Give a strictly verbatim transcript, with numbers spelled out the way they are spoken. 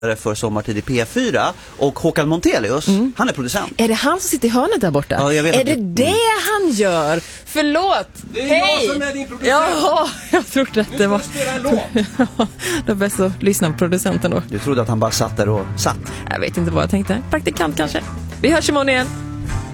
för Sommartid i P fyra och Håkan Montelius, mm. han är producent. Är det han som sitter i hörnet där borta? Ja, jag vet är det, det det han gör? Förlåt! Det är Hej! jag som är din producent! Jaha, jag trodde att det var... Det är bäst att lyssna på producenten då. Du trodde att han bara satt där och satt? Jag vet inte vad jag tänkte. Praktikant kanske. Vi hörs imorgon igen.